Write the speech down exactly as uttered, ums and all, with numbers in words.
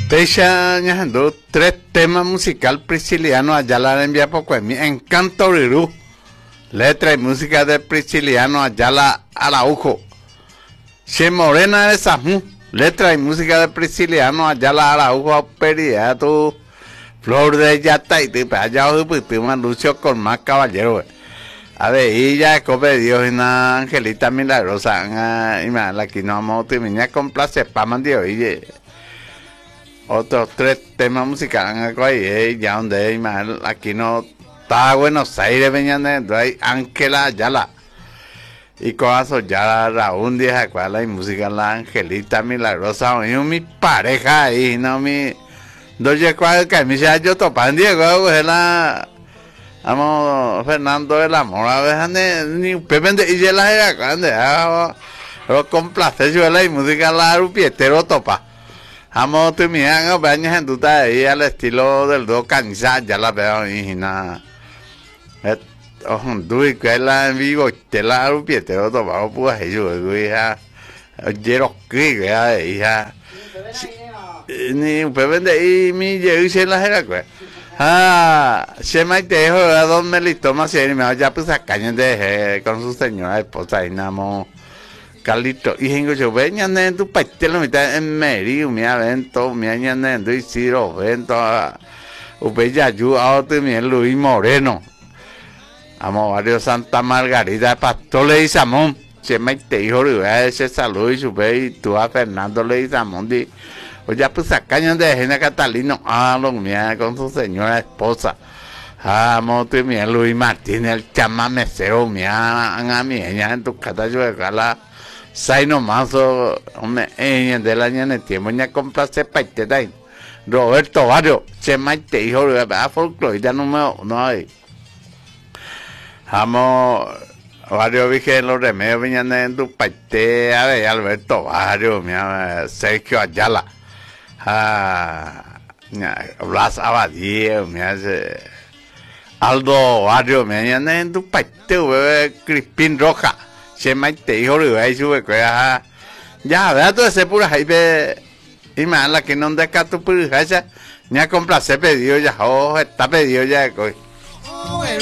Teisha ñajando tres temas musical Prisciliano Ayala le envía poco en mi encanto rirú. Letra y música de Prisciliano Ayala Araujo. Che Morena de Samu. Letra y música de Prisciliano Ayala Araujo. Periato. Flor de Yata y te allá o Lucio con más caballero. A ver, y ya cope Dios y una angelita milagrosa. Y me la que no amo te venía con placer pa mandio y otros tres temas musicales ahí, ya donde aquí no está Buenos Aires venían de ahí Ángela Ayala y con eso ya la un día cual la música la angelita milagrosa y mi pareja ahí no mi doye cual que mi ya yo topan Diego la amo Fernando del Amor a ver ni Pepe de y la era grande pero con placer yo la música la rupietero topa. Amo tu mi hago bañas en duda ahí al estilo del do cansa ya la veo y nada. Oh, dui que la vivo te la rupiete otro bajo pues yo hija. Quiero que ya hija. Ni un pepe de y mi yo hice la era que. Ah, se me dejo a don Melito más y me ya pues a caña de con su señora esposa y namo. Carlito, y en yo venía en tu pastel, me está en Merio, me avento, me añadiendo y Ciro, vento a Ubeya, yo a otro, mi Luis Moreno. Amo varios Santa Margarita, Pastor Ley Samón, se me te dijo, ese saludo y sube y tú a Fernando Ley Samón, di, oye, pues a cañón de Gena Catalino, ah, lo mía con su señora esposa. Amo tu mi Luis Martínez, el chama mesero, mía, a mi ella en tu casa, yo de gala. Saino mazo, hombre, en del año en el tiempo, ya compraste paiteta ahí. Roberto Barrio, se maite, hijo de la folclorista número uno ahí. Amo, Barrio Virgen, los remedios venían en tu paite, a ver, Alberto Barrio, mira, Sergio Ayala, ah, Blas Abadía, mira, Aldo Barrio, me venían en tu paite, bebé, Crispín Roja. Se me te dijo y sube que ya ya vea todo ese pura ahí ve y me la que no deca tu pura ya ya compra se pedido ya oh está pedido ya